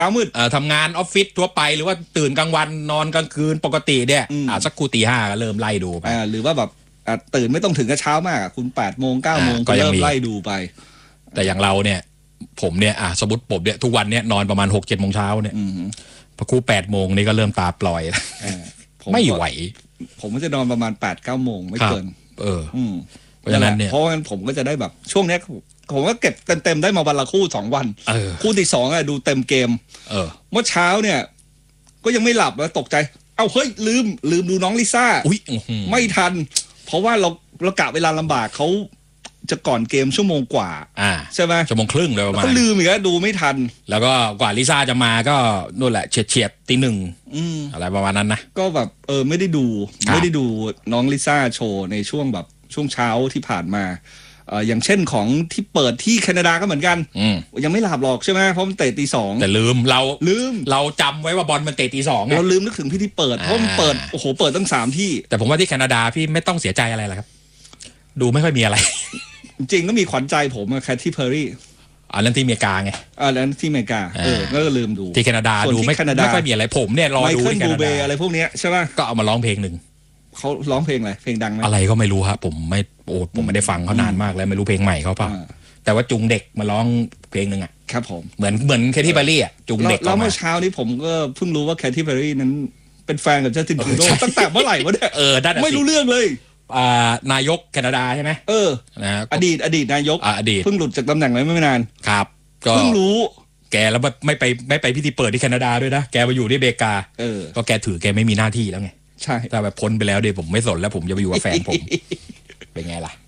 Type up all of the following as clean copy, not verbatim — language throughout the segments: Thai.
เช้ามืดทำงานออฟฟิศทั่วไปหรือว่าตื่นกลางวันนอนกลางคืนปกติเนี่ยสักครู่ตี 5ก็เริ่มไล่ดูไปหรือว่าแบบตื่นไม่ต้องถึงกับเช้ามากคุณ8 โมง 9 โมงก็เริ่มไล่ดูไปแต่อย่างเราเนี่ยผมเนี่ยสมมติผมเนี่ยทุกวันเนี่ยนอนประมาณ 6-7 โมงเช้าเนี่ยพอครู่8 โมงนี่ก็เริ่มตาปล่อยไม่ไหวผมก็จะนอนประมาณ 8-9 โมงไม่เกินเพราะฉะนั้นเนี่ยเพราะงั้นผมก็จะได้แบบช่วงนี้ผมก็เก็บเต็มได้มาวันละคู่2 วันคู่ที่2ดูเต็มเกมเมื่อเช้าเนี่ยก็ยังไม่หลับแล้วตกใจเฮ้ยลืมดูน้องลิซ่าไม่ทันเพราะว่าเรากะเวลาลำบากเขาจะก่อนเกมชั่วโมงกว่าใช่ไหมชั่วโมงครึ่งเลยประมาณก็ลืมอีกแล้วดูไม่ทันแล้วก็กว่าลิซ่าจะมาก็นู่นแหละเฉียดตี 1อะไรประมาณนั้นนะก็แบบไม่ได้ดูน้องลิซ่าโชว์ในช่วงแบบช่วงเช้าที่ผ่านมาอย่างเช่นของที่เปิดที่แคนาดาก็เหมือนกันยังไม่หลับหรอกใช่ไหมเพราะมันเตะตี 2 แต่เราจำไว้ว่าบอลมันเตะตี 2 เราลืมนึกถึงพี่ที่เปิดเพราะมันเปิดโอ้โหเปิดตั้ง3 ที่แต่ผมว่าที่แคนาดาพี่ไม่ต้องเสียใจอะไรหรอกครับดูไม่ค่อยมีอะไรจริงก็มีขวัญใจผมแคทที่เพอร์รี่นั่นที่อเมริกาไงแล้วที่อเมริกาก็ลืมดูที่แคนาดาดูไม่ค่อยมีอะไรผมเนี่ยรอดูที่แคนาดาอะไรพวกนี้ใช่ไหมก็เอามาร้องเพลงหนึ่งเขาร้องเพลงอะไรเพลงดังไหมอะไรก็ไม่รู้ครับผมไม่ได้ฟังเขานานมากแล้วไม่รู้เพลงใหม่เขาเปล่าแต่ว่าจุงเด็กมาร้องเพลงหนึ่งครับผมเหมือนแคทที่เพอร์รี่จุงเด็กแล้วเมื่อเช้านี้ผมก็เพิ่งรู้ว่าแคทที่เพอร์รี่นั้นเป็นแฟนกับจัสตินทรูโดตั้งแต่เมื่อไหร่วะเนี่ยไม่รู้เรื่องเลยนายกแคนาดาใช่ไหมนะอดีตนายกเพิ่งหลุดจากตำแหน่งไม่นานครับเพิ่งรู้แกแล้วไม่ไปพิธีเปิดที่แคนาดาด้วยนะแกไปอยู่ที่อเมริกาก็แกถือแกไม่มีหน้าที่แล้วไงใช่แต่แบบพ้นไปแล้วเดี๋ยวผมไม่สนแล้วผมจะไปอยู่กับแฟนผมเป็นไงล่ะ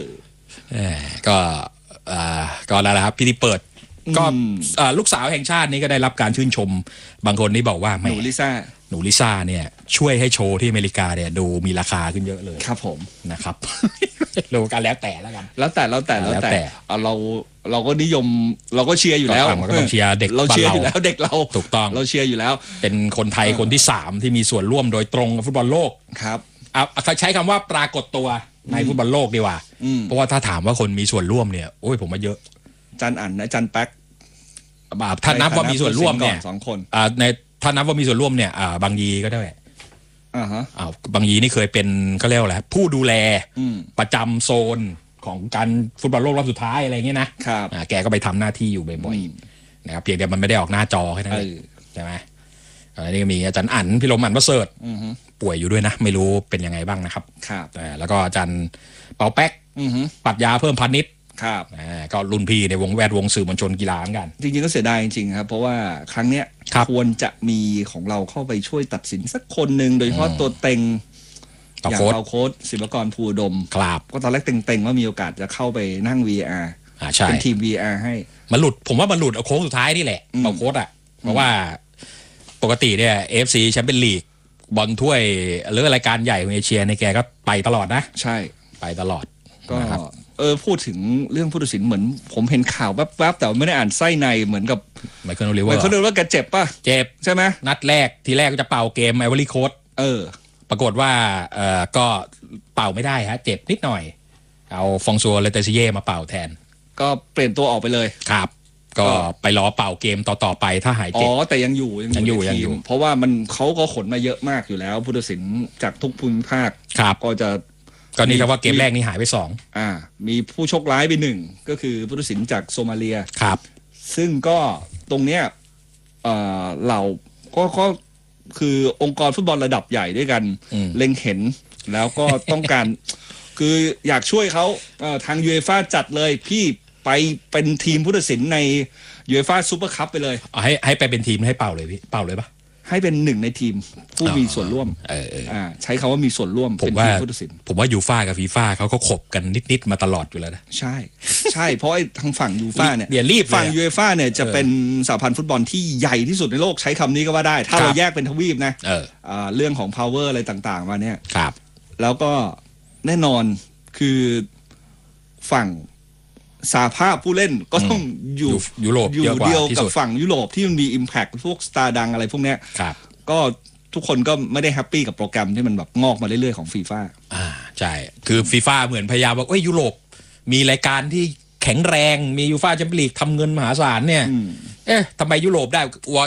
ก็นั่นแหละครับพิธีเปิดก็ลูกสาวแห่งชาตินี้ก็ได้รับการชื่นชมบางคนนี่บอกว่าหนูลิซ่าเนี่ยช่วยให้โชว์ที่อเมริกาเนี่ยดูมีราคาขึ้นเยอะเลยครับผมนะครับรู้กันแล้วแต่แล้วกันแล้วแต่เราก็นิยมเราก็เชียร์อยู่แล้วก็ต้องเชียร์เด็กเราเชียร์อยู่แล้วเด็กเราถูกต้องเราเชียร์อยู่แล้วเป็นคนไทยคนที่3ที่มีส่วนร่วมโดยตรงกับฟุตบอลโลกครับเขาใช้คำว่าปรากฏตัวในฟุตบอลโลกดีกว่าเพราะว่าถ้าถามว่าคนมีส่วนร่วมเนี่ยโอ้ยผมว่าเยอะจันอั๋นจันแป๊กถ้านับว่ามีส่วนร่วมเนี่ย 2 คนในถ้านับว่ามีส่วนร่วมเนี่ยบางยีก็ได้บางยีนี่เคยเป็นก็เรียกว่าอะไรผู้ดูแลประจำโซนของการฟุตบอลโลกรอบสุดท้ายอะไรเงี้ยนะครับแกก็ไปทำหน้าที่อยู่บ่อยๆนะครับเพียงแต่มันไม่ได้ออกหน้าจอแค่นั้นใช่ไหมอันนี้ก็มีอาจารย์อั๋นพิรมอั๋นประเสริฐป่วยอยู่ด้วยนะไม่รู้เป็นยังไงบ้างนะครับแล้วก็อาจารย์เปาแป๊กปรัชญาเพิ่มพานิชครับก็รุ่นพี่ในแวดวงสื่อมวลชนกีฬาเหมือนกันจริงๆก็เสียดายจริงๆครับเพราะว่าครั้งเนี้ยควรจะมีของเราเข้าไปช่วยตัดสินสักคนหนึ่งโดยเฉพาะตัวเต็งอย่างเราโค้ชศิลปกรภูอุดมก็ตอนแรกเต็งๆว่ามีโอกาสจะเข้าไปนั่ง VR เป็นทีม VR ให้มันหลุดผมว่ามันหลุดเอาโค้งสุดท้ายนี่แหละเอาโค้ชเพราะว่าปกติเนี่ย AFC แชมเปี้ยนลีกบอลถ้วยหรือรายการใหญ่ของเอเชียในแกก็ไปตลอดนะใช่ไปตลอดก็พูดถึงเรื่องผู้ตัดสินเหมือนผมเห็นข่าวแวบๆแต่ไม่ได้อ่านไส้ในเหมือนกับไมเคิลโอลิเวอร์ว่าแกเจ็บป่ะเจ็บใช่ไหมนัดแรกทีแรกก็จะเป่าเกมไอวอรี่โค้ชปรากฏว่าก็เป่าไม่ได้ฮะเจ็บนิดหน่อยเอาฟองซัวเลเตซิเย่มาเป่าแทนก็เปลี่ยนตัวออกไปเลยครับก็ไปรอเป่าเกมต่อไปถ้าหายเจ็บแต่ยังอยู่เพราะว่าเขาก็ขนมาเยอะมากอยู่แล้วผู้ตัดสินจากทุกภูมิภาคก็นี่ครับว่าเกมแรกนี่หายไป 2มีผู้โชคร้ายไป1ก็คือผู้ตัดสินจากโซมาเลียครับซึ่งก็ตรงเนี้ยเราก็คือองค์กรฟุตบอลระดับใหญ่ด้วยกันเล็งเห็นแล้วก็ต้องการ คืออยากช่วยเขาทางยูเอฟ่าจัดเลยพี่ไปเป็นทีมผู้ตัดสินในยูเอฟ่าซูเปอร์คัพไปเลยให้ไปเป็นทีมให้เป่าเลยพี่เป่าเลยปะให้เป็น1ในทีมผู้มีส่วนร่วมใช้คำว่ามีส่วนร่วมเป็นทีมผู้ตัดสินผมว่ายูฟ่ากับฟีฟ่าเขาก็ขบกันนิดๆมาตลอดอยู่แล้วนะใช่เพราะไอ้ทางฝั่งยูฟ่าเนี่ยฝั่งยูเอฟ่าเนี่ยจะเป็นสหพันธ์ฟุตบอลที่ใหญ่ที่สุดในโลกใช้คำนี้ก็ว่าได้ถ้าเราแยกเป็นทวีปนะเรื่องของ power อะไรต่างๆมาเนี่ยแล้วก็แน่นอนคือฝั่งสหภาพผู้เล่นก็ต้องอยู่ยุโรปอยู่เดียวกับฝั่งยุโรปที่มันมี impact พวกสตาร์ดังอะไรพวกเนี้ยก็ทุกคนก็ไม่ได้แฮปปี้กับโปรแกรมที่มันแบบงอกมาเรื่อยๆของฟีฟ่าใช่คือฟีฟ่าเหมือนพยายามว่ายุโรปมีรายการที่แข็งแรงมียูฟ่าแชมเปี้ยนลีกทำเงินมหาศาลเนี่ยทำไมยุโรปได้